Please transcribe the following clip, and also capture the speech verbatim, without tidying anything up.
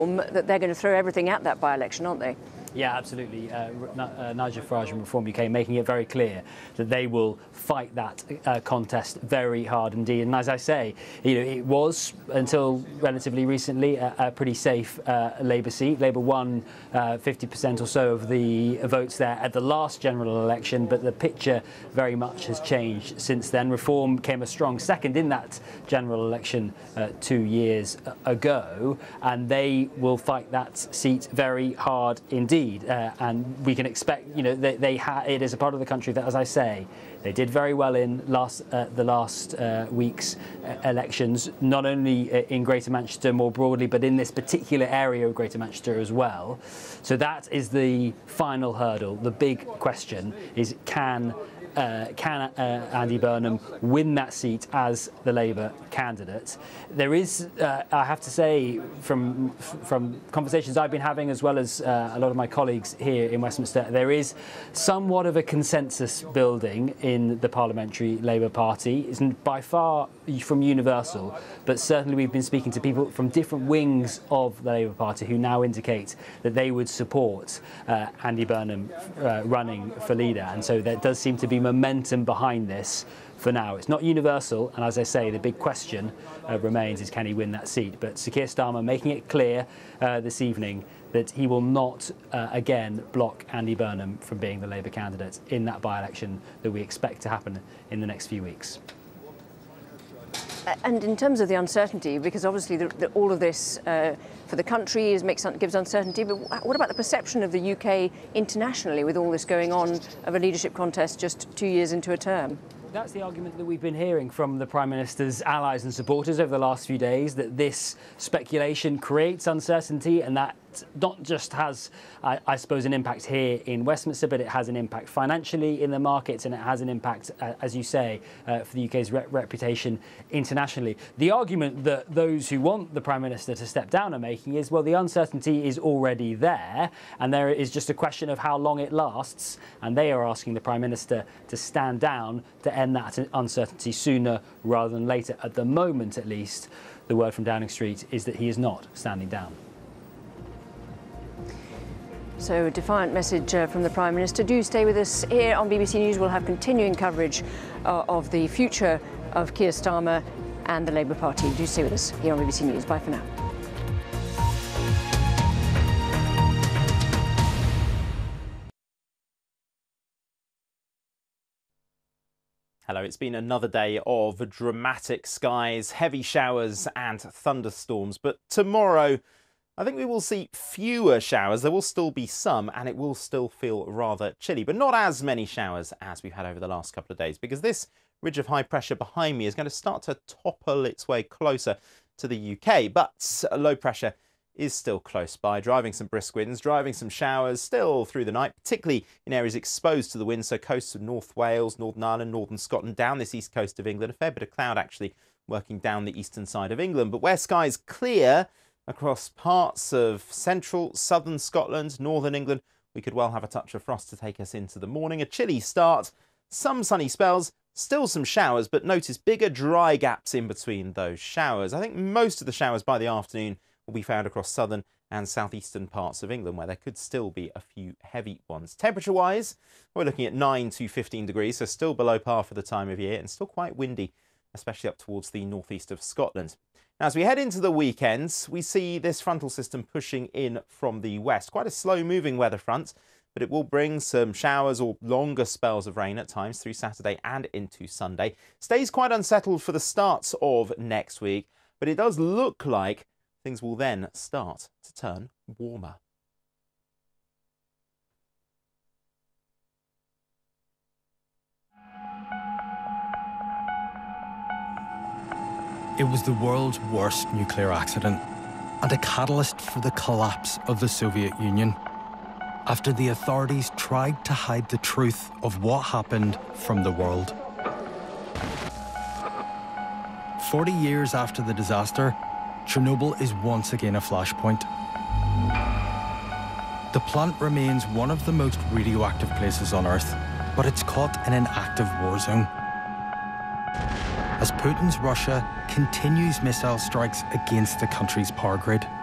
that they're going to throw everything at that by-election, aren't they? Yeah, absolutely. Uh, uh, Nigel Farage and Reform U K making it very clear that they will fight that uh, contest very hard indeed. And as I say, you know, it was until relatively recently a, a pretty safe uh, Labour seat. Labour won uh, fifty percent or so of the votes there at the last general election, but the picture very much has changed since then. Reform came a strong second in that general election uh, two years ago, and they will fight that seat very hard indeed. Uh, and we can expect, you know, they, they ha it is a part of the country that, as I say, they did very well in last uh, the last uh, week's uh, elections, not only in Greater Manchester more broadly, but in this particular area of Greater Manchester as well. So that is the final hurdle. The big question is, can Uh, can uh, Andy Burnham win that seat as the Labour candidate? There is, uh, I have to say, from from conversations I've been having, as well as uh, a lot of my colleagues here in Westminster, there is somewhat of a consensus building in the Parliamentary Labour Party. It's by far from universal, but certainly we've been speaking to people from different wings of the Labour Party who now indicate that they would support uh, Andy Burnham uh, running for leader, and so there does seem to be momentum behind this for now. It's not universal, and as I say, the big question uh, remains is, can he win that seat? But Sir Keir Starmer making it clear uh, this evening that he will not uh, again block Andy Burnham from being the Labour candidate in that by-election that we expect to happen in the next few weeks. And in terms of the uncertainty, because obviously the, the, all of this uh, for the country is, makes, gives uncertainty, but what about the perception of the U K internationally with all this going on of a leadership contest just two years into a term? That's the argument that we've been hearing from the Prime Minister's allies and supporters over the last few days, that this speculation creates uncertainty, and that not just has, I, I suppose, an impact here in Westminster, but it has an impact financially in the markets, and it has an impact, uh, as you say, uh, for the U K's re reputation internationally. The argument that those who want the Prime Minister to step down are making is, well, the uncertainty is already there, and there is just a question of how long it lasts, and they are asking the Prime Minister to stand down to end that uncertainty sooner rather than later. At the moment, at least, the word from Downing Street is that he is not standing down. So a defiant message uh, from the Prime Minister. Do stay with us here on B B C News. We'll have continuing coverage uh, of the future of Keir Starmer and the Labour Party. Do stay with us here on B B C News. Bye for now. Hello, it's been another day of dramatic skies, heavy showers and thunderstorms, but tomorrow I think we will see fewer showers. There will still be some, and it will still feel rather chilly, but not as many showers as we've had over the last couple of days, because this ridge of high pressure behind me is going to start to topple its way closer to the U K, but low pressure is still close by, driving some brisk winds, driving some showers still through the night, particularly in areas exposed to the wind, so coasts of North Wales, Northern Ireland, Northern Scotland, down this east coast of England. A fair bit of cloud actually working down the eastern side of England, but where skies clear across parts of central, southern Scotland, northern England, we could well have a touch of frost to take us into the morning. A chilly start, some sunny spells, still some showers, but notice bigger dry gaps in between those showers. I think most of the showers by the afternoon will be found across southern and southeastern parts of England, where there could still be a few heavy ones. Temperature-wise, we're looking at nine to fifteen degrees, so still below par for the time of year, and still quite windy, especially up towards the northeast of Scotland. Now, as we head into the weekends, we see this frontal system pushing in from the west. Quite a slow-moving weather front, but it will bring some showers or longer spells of rain at times through Saturday and into Sunday. Stays quite unsettled for the start of next week, but it does look like things will then start to turn warmer. It was the world's worst nuclear accident and a catalyst for the collapse of the Soviet Union, after the authorities tried to hide the truth of what happened from the world. Forty years after the disaster, Chernobyl is once again a flashpoint. The plant remains one of the most radioactive places on Earth, but it's caught in an active war zone, as Putin's Russia continues missile strikes against the country's power grid.